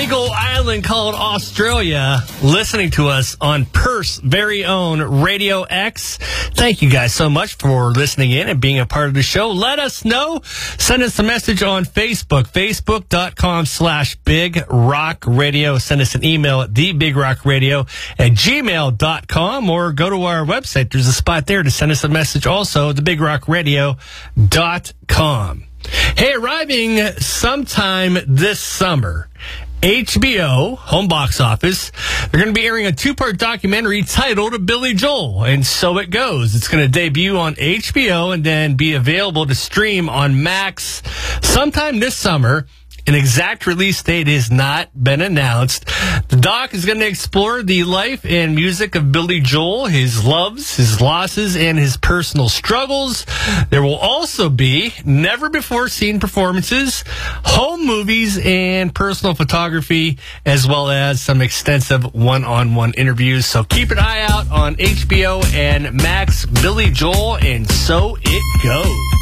big old island called Australia, listening to us on Perth's very own Radio X. Thank you guys so much for listening in and being a part of the show. Let us know. Send us a message on Facebook, facebook.com/Big Rock Radio. Send us an email at thebigrockradio@gmail.com or go to our website. There's a spot there to send us a message also, thebigrockradio.com. Hey, arriving sometime this summer, HBO, home box office, they're going to be airing a two-part documentary titled Billy Joel, and so it goes. It's going to debut on HBO and then be available to stream on Max sometime this summer. An exact release date has not been announced. The doc is going to explore the life and music of Billy Joel, his loves, his losses, and his personal struggles. There will also be never-before-seen performances, home movies, and personal photography, as well as some extensive one-on-one interviews. So keep an eye out on HBO and Max, Billy Joel, and so it goes.